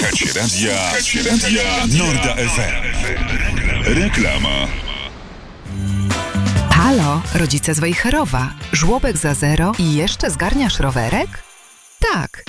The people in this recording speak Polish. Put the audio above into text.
Słuchacie radia Norda FM. Reklama. Halo, rodzice z Wejherowa. Żłobek za 0 i jeszcze zgarniasz rowerek? Tak,